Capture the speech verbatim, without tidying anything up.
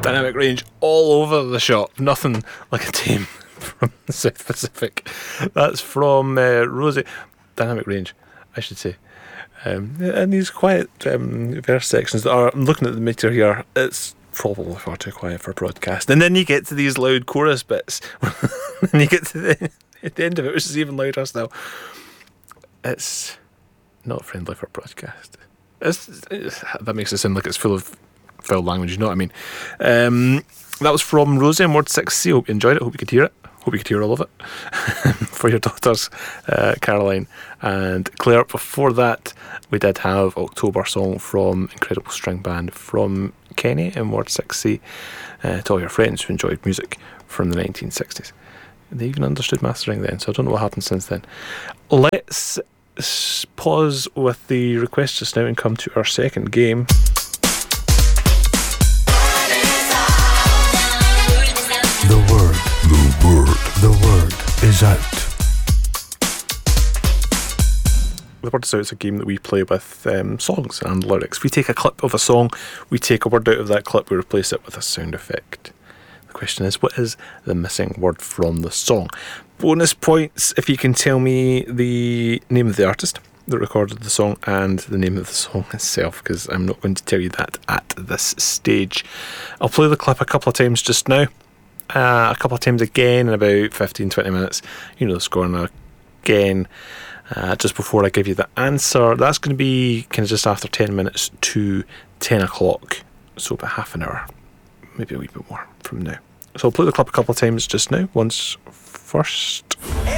Dynamic range all over the shop. Nothing like a team from the South Pacific. That's from uh, Rosie. Dynamic range, I should say. Um, and these quiet um, verse sections that are, I'm looking at the meter here, it's probably far too quiet for a broadcast. And then you get to these loud chorus bits, and you get to the, at the end of it, which is even louder still. It's not friendly for a broadcast. It's, it's, that makes it sound like it's full of foul language, you know what I mean? Um, that was from Rosie and Ward six C. Hope you enjoyed it. Hope you could hear it. Hope you could hear all of it. For your daughters, uh, Caroline and Claire. Before that, we did have October Song from Incredible String Band from Kenny and Ward six C. Uh, to all your friends who enjoyed music from the nineteen sixties. They even understood mastering then, so I don't know what happened since then. Let's s- pause with the request just now and come to our second game. The word, the word, the word is out. The Word Is Out is a game that we play with um, songs and lyrics. We take a clip of a song, we take a word out of that clip, we replace it with a sound effect. The question is, what is the missing word from the song? Bonus points if you can tell me the name of the artist that recorded the song and the name of the song itself, because I'm not going to tell you that at this stage. I'll play the clip a couple of times just now. Uh, a couple of times again in about fifteen to twenty minutes. You know the score now. Again, uh, just before I give you the answer. That's going to be kind of just after ten minutes to ten o'clock. So about half an hour, maybe a wee bit more from now. So I'll play the clip a couple of times just now. Once first.